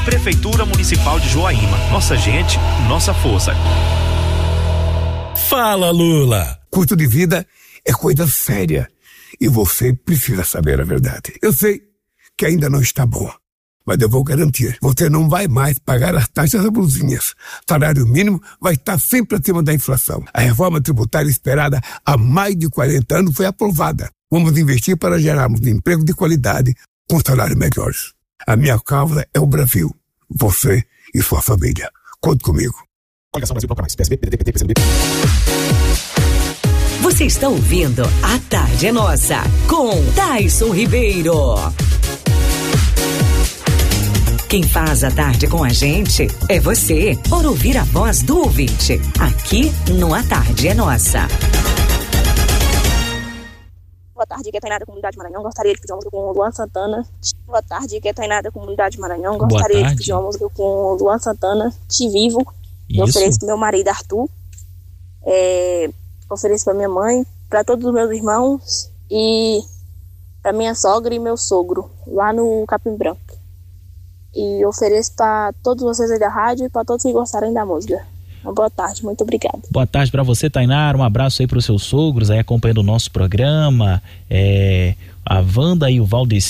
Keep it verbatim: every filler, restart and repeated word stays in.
Prefeitura Municipal de Joaíma. Nossa gente, nossa força. Fala, Lula. Custo de vida é coisa séria e você precisa saber a verdade. Eu sei que ainda não está bom, mas eu vou garantir, você não vai mais pagar as taxas abusivas. Salário mínimo vai estar sempre acima da inflação. A reforma tributária esperada há mais de quarenta anos foi aprovada. Vamos investir para gerarmos emprego de qualidade com salários melhores. A minha causa é o Brasil, você e sua família. Conte comigo. Coligação Brasil Bloco Mais, P S B, P D T, P T, P C D B. Você está ouvindo A Tarde é Nossa, com Taison Ribeiro. Quem faz a tarde com a gente é você, por ouvir a voz do ouvinte, aqui no A Tarde é Nossa. Boa tarde, aqui é Tainá da Comunidade Maranhão. Gostaria de pedir uma música com o Luan Santana. Boa tarde, aqui é Tainá da Comunidade Maranhão. Gostaria de pedir uma música com o Luan Santana, Te Vivo. Eu ofereço para meu marido Arthur. É, ofereço para minha mãe, para todos os meus irmãos e para minha sogra e meu sogro, lá no Capim Branco. E ofereço para todos vocês aí da rádio e para todos que gostarem da música. Uma boa tarde, muito obrigado. Boa tarde para você, Tainara, um abraço aí para os seus sogros aí acompanhando o nosso programa, é, a Wanda e o Valdeci.